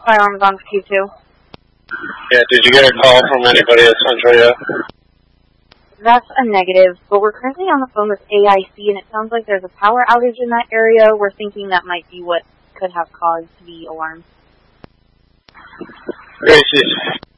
Firearms on Q2. Yeah, did you get a call from anybody at Central yet? That's a negative, but we're currently on the phone with AIC, and it sounds like there's a power outage in that area. We're thinking that might be what could have caused the alarm. Gracie.